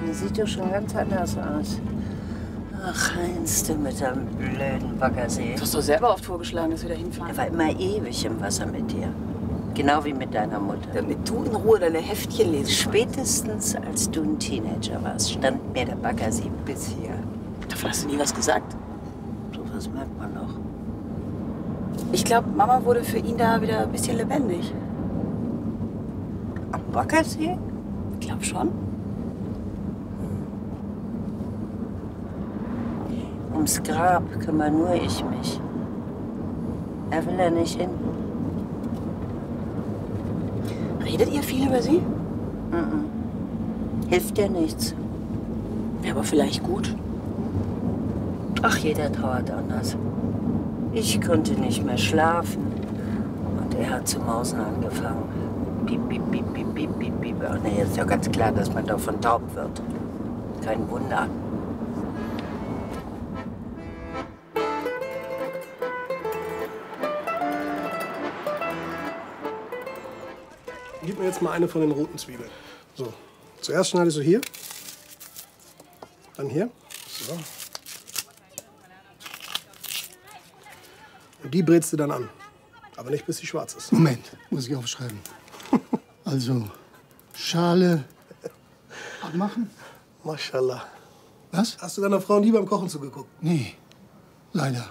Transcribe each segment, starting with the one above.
Die sieht doch schon ganz anders aus. Ach, Heinz, du mit deinem blöden Baggersee. Du hast doch selber oft vorgeschlagen, dass wir da hinfahren. Er war immer ewig im Wasser mit dir. Genau wie mit deiner Mutter. Damit du in Ruhe deine Heftchen lesen. Spätestens als du ein Teenager warst, stand mir der Baggersee bis hier. Davon hast du nie was gesagt. So was merkt man doch. Ich glaube, Mama wurde für ihn da wieder ein bisschen lebendig. Am Baggersee? Ich glaube schon. Ums Grab kümmere nur ich mich. Er will ja nicht hin. Redet ihr viel über sie? Hilft dir nichts. Wäre aber vielleicht gut. Ach, jeder trauert anders. Ich konnte nicht mehr schlafen. Und er hat zu mausen angefangen. Piep, piep, piep, piep, piep, piep, piep. Ach nee, ist ja ganz klar, dass man davon taub wird. Kein Wunder. Gib mir jetzt mal eine von den roten Zwiebeln. So, zuerst schneidest du hier. Dann hier. So. Und die brätst du dann an. Aber nicht, bis sie schwarz ist. Moment, muss ich aufschreiben. Also, Schale abmachen? Maschallah. Was? Hast du deiner Frau nie beim Kochen zugeguckt? Nee, leider.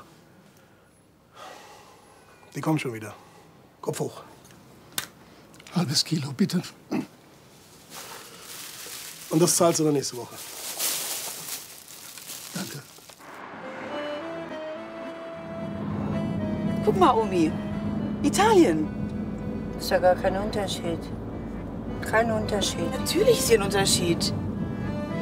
Die kommt schon wieder. Kopf hoch. Halbes Kilo, bitte. Und das zahlst du dann nächste Woche. Danke. Guck mal, Omi. Italien. Ist ja gar kein Unterschied. Kein Unterschied. Natürlich ist hier ein Unterschied.